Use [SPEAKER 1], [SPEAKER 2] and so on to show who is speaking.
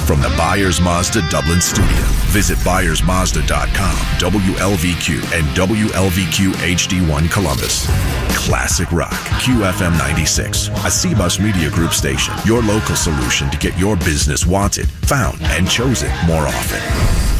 [SPEAKER 1] From the Byers Mazda Dublin studio, visit ByersMazda.com, WLVQ, and WLVQ HD1 Columbus. Classic Rock, QFM 96, a C-Bus Media Group station. Your local solution to get your business wanted, found, and chosen more often.